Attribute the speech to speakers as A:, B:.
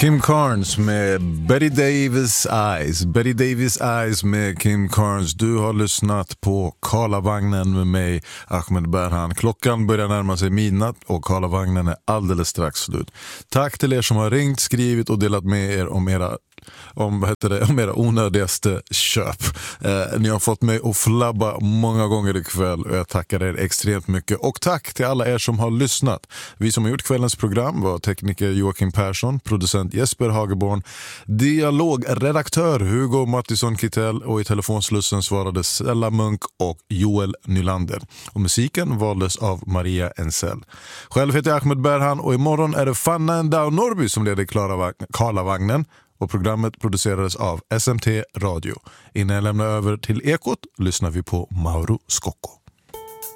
A: Kim Carnes med Betty Davis Eyes. Betty Davis Eyes med Kim Carnes. Du har lyssnat på Karlavagnen med mig, Ahmed Berhan. Klockan börjar närma sig midnatt och Karlavagnen är alldeles strax slut. Tack till er som har ringt, skrivit och delat med er om era onödigaste köp. Ni har fått mig att flabba många gånger ikväll och jag tackar er extremt mycket. Och tack till alla er som har lyssnat. Vi som har gjort kvällens program var tekniker Joakim Persson, producent Jesper Hageborn, dialogredaktör Hugo Mattisson Kittel och i telefonslussen svarade Sella Munk och Joel Nylander. Och musiken valdes av Maria Ensel. Själv heter jag Ahmed Berhan och imorgon är det Fanna Endau Norby som leder Karlavagnen. Och programmet producerades av SMT Radio. Innan jag lämnar över till Ekot lyssnar vi på Mauro Scocco.